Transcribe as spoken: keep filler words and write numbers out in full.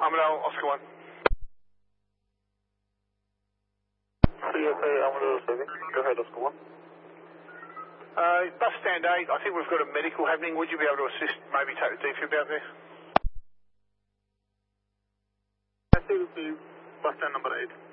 Armadale, Oscar one. C F A Armadale seven. Go ahead, Oscar one. Uh, bus stand eight, I think we've got a medical happening. Would you be able to assist, maybe take the defib out there? I see the bus stand number eight.